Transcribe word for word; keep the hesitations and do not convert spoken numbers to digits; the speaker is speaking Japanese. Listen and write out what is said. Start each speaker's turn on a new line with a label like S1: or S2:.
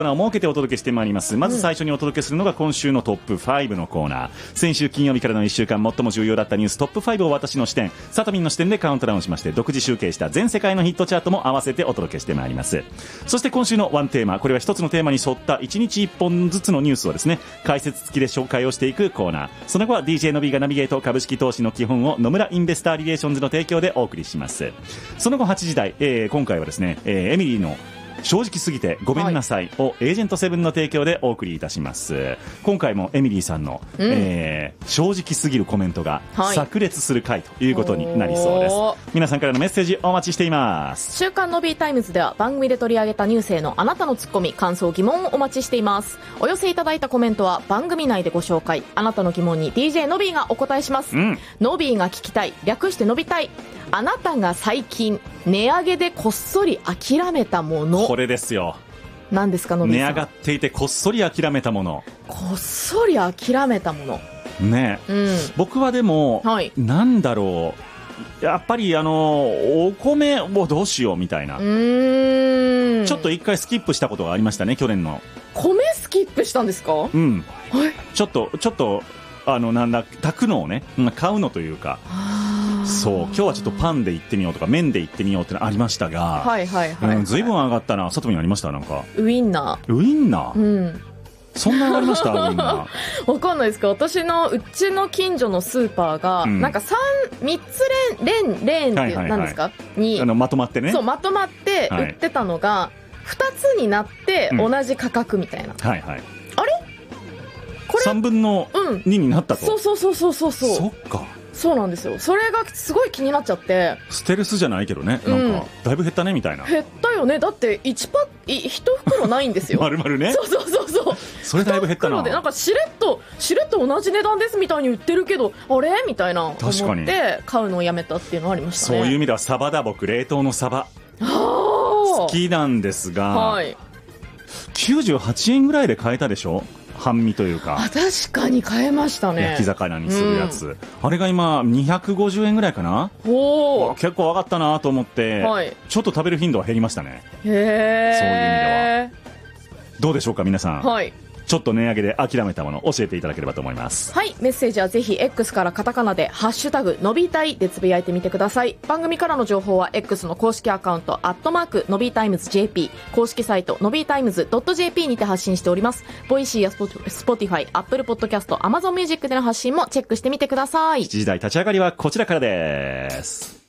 S1: を設けてお届けしてまいります。まず最初にお届けするのが今週のトップファイブのコーナー。先週金曜日からのいっしゅうかん最も重要だったニューストップファイブを私の視点、サタミンの視点でカウントダウンしまして、独自集計した全世界のヒットチャートも合わせてお届けしてまいります。そして今週のワンテーマ、これは一つのテーマに沿ったいちにちいっぽんずつのニュースをですね、解説付きで紹介をしていくコーナー。その後は ディージェー のびがナビゲート株式投資の基本を野村インベスターリレーションズの提供でお送りします。その後はちじ台、えー、今回はですね、えー、エミリーの正直すぎてごめんなさいをエージェントセブンの提供でお送りいたします。今回もエミリーさんの、うんえー、正直すぎるコメントが炸裂する回ということになりそうです、はい、皆さんからのメッセージお待ちしています。
S2: 週刊の B タイムズでは番組で取り上げたニュースへのあなたのツッコミ感想疑問をお待ちしています。お寄せいただいたコメントは番組内でご紹介、あなたの疑問に ディージェー の B がお答えします、うん、の B が聞きたい、略してのびたい、あなたが最近値上げでこっそり諦めたもの。
S1: これですよ。
S2: 何ですか、のびさん。
S1: 値上がっていてこっそり諦めたもの。
S2: こっそり諦めたもの
S1: ね、うん、僕はでも、はい、なんだろう、やっぱりあのお米をどうしようみたいな、うーんちょっと一回スキップしたことがありましたね、去年の。
S2: 米スキップしたんですか？
S1: うん、はい、ちょっとちょっとあのなんだ炊くのをね、買うのというか、そう今日はちょっとパンで行ってみようとか麺で行ってみようってのありましたが、はいはいはい、はい、うん、ずいぶん上がったな。さとみありました？なんか
S2: ウインナー
S1: ウインナー、うん、そんな上がりました？ウインナ
S2: ーわかんないですか。私のうちの近所のスーパーが、うん、なんか 3, 3つレーンレーンって何ですか、はいはいはい、に
S1: あのまとまってね、
S2: そうまとまって売ってたのが、はい、ふたつになって同じ価格みたいな、うん、はいはい、あれこれ
S1: さんぶんのにになったと、
S2: うん、そうそうそうそうそう
S1: そっか、
S2: そうなんですよ。それがすごい気になっちゃって。
S1: ステルスじゃないけどね、なんか、うん、だいぶ減ったねみたいな。
S2: 減ったよね。だっていちパいち袋ないんですよ
S1: 丸々ね。
S2: そうそうそうそう、
S1: それだいぶ減ったな。
S2: に袋でなんかしれっとしれっと同じ値段ですみたいに売ってるけど、あれみたいな思って買うのをやめたっていうのはありましたね。
S1: そういう意味ではサバだ、僕冷凍のサバ好きなんですが、はい、きゅうじゅうはちえんぐらいで買えたでしょ、半身というか。
S2: あ、確かに買えましたね。
S1: 焼き魚にするやつ、うん、あれが今にひゃくごじゅうえんぐらいかな。お結構上がったなと思って、はい、ちょっと食べる頻度は減りましたね。へー、そういう意味ではどうでしょうか皆さん、はい、ちょっと値上げで諦めたもの教えていただければと思います。
S2: はい、メッセージはぜひ X からカタカナでハッシュタグのびたいでつぶやいてみてください。番組からの情報は X の公式アカウントアットマークのびタイムズ ジェーピー、 公式サイトのびタイムズ .jp にて発信しております。ボイシーや Spotify、 Apple Podcast、 Amazon Music での発信もチェックしてみてください。
S1: しちじ台立ち上がりはこちらからです。